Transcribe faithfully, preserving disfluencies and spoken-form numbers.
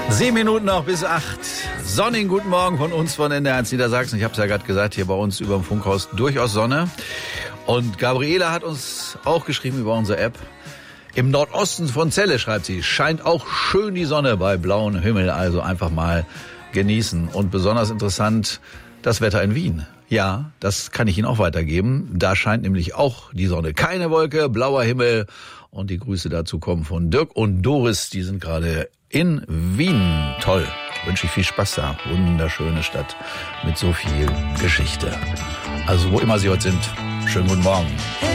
Sieben Minuten noch bis acht. Sonnigen guten Morgen von uns von N D R eins Niedersachsen. Ich habe es ja gerade gesagt, hier bei uns über dem Funkhaus durchaus Sonne. Und Gabriele hat uns auch geschrieben über unsere App. Im Nordosten von Celle, schreibt sie, scheint auch schön die Sonne bei blauem Himmel. Also einfach mal genießen. Und besonders interessant, das Wetter in Wien. Ja, das kann ich Ihnen auch weitergeben. Da scheint nämlich auch die Sonne. Keine Wolke, blauer Himmel. Und die Grüße dazu kommen von Dirk und Doris. Die sind gerade in Wien. Toll. Wünsche ich viel Spaß da. Wunderschöne Stadt mit so viel Geschichte. Also wo immer Sie heute sind, schönen guten Morgen.